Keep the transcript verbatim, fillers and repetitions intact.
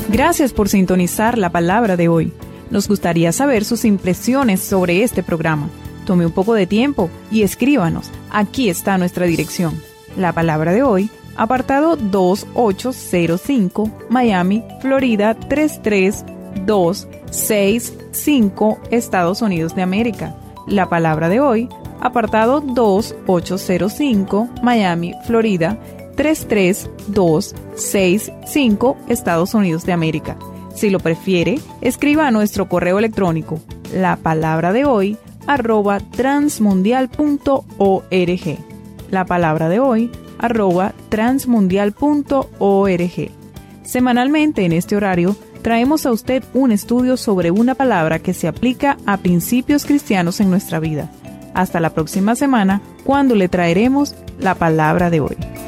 Gracias por sintonizar la palabra de hoy. Nos gustaría saber sus impresiones sobre este programa. Tome un poco de tiempo y escríbanos. Aquí está nuestra dirección. La palabra de hoy, apartado dos ocho cero cinco, Miami, Florida tres tres dos seis cinco, Estados Unidos de América. La palabra de hoy, apartado dos ocho cero cinco, Miami, Florida tres tres dos seis cinco, Estados Unidos de América. Si lo prefiere, escriba a nuestro correo electrónico la palabra de hoy arroba transmundial punto org. La palabra de hoy arroba transmundial punto org. Semanalmente en este horario traemos a usted un estudio sobre una palabra que se aplica a principios cristianos en nuestra vida. Hasta la próxima semana, cuando le traeremos la palabra de hoy.